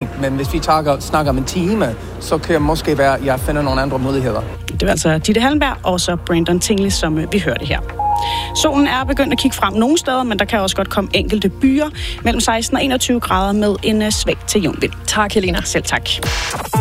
Men hvis vi snakker om en time, så kan det måske være, at jeg finder nogle andre muligheder. Det var altså Ditte Hallenberg og så Brandon Tingley, som vi hørte her. Solen er begyndt at kigge frem nogle steder, men der kan også godt komme enkelte byer mellem 16 og 21 grader med en svag til jævn vind. Tak, Helena. Selv tak.